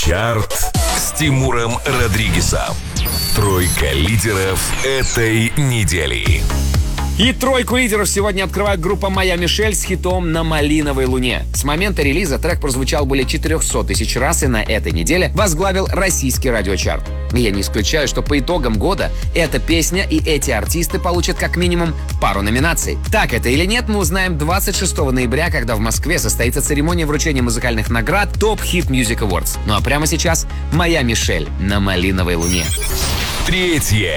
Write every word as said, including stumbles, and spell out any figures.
Чарт с Тимуром Родригезом. Тройка лидеров этой недели. И тройку лидеров сегодня открывает группа «Моя Мишель» с хитом «На малиновой луне». С момента релиза трек прозвучал более четыреста тысяч раз и на этой неделе возглавил российский радиочарт. И я не исключаю, что по итогам года эта песня и эти артисты получат как минимум пару номинаций. Так это или нет, мы узнаем двадцать шестого ноября, когда в Москве состоится церемония вручения музыкальных наград Top Hit Music Awards. Ну а прямо сейчас «Моя Мишель» на малиновой луне. Третье